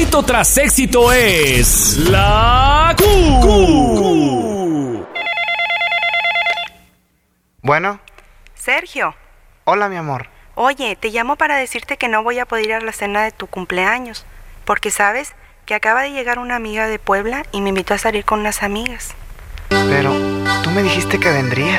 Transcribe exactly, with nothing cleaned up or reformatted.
Éxito tras éxito es la Q. Q. Bueno. Sergio. Hola, mi amor. Oye, te llamo para decirte que no voy a poder ir a la cena de tu cumpleaños, porque sabes que acaba de llegar una amiga de Puebla y me invitó a salir con unas amigas. Pero tú me dijiste que vendrías.